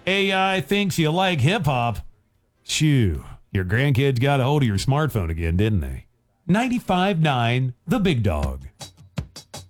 AI thinks you like hip hop. Shoo, your grandkids got a hold of your smartphone again, didn't they? 95.9 The Big Dog.